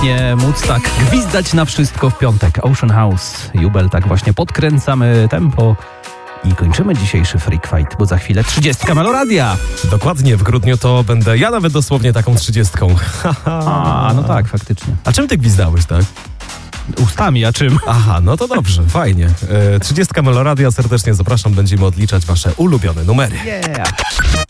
Nie móc tak gwizdać na wszystko w piątek. Ocean House, Jubel, tak właśnie podkręcamy tempo i kończymy dzisiejszy Freak Fight, bo za chwilę 30 Meloradia. Dokładnie, w grudniu to będę ja nawet dosłownie taką 30. A, no tak, faktycznie. A czym ty gwizdałeś, tak? Ustami, a czym? Aha, no to dobrze, fajnie. 30 Meloradia, serdecznie zapraszam, będziemy odliczać wasze ulubione numery. Yeah.